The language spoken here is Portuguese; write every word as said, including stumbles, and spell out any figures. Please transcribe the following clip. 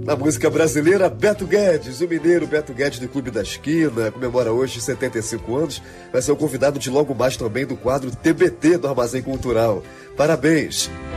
Na música brasileira, Beto Guedes, o mineiro Beto Guedes do Clube da Esquina, comemora hoje setenta e cinco anos, vai ser o convidado de logo mais também do quadro T B T do Armazém Cultural. Parabéns!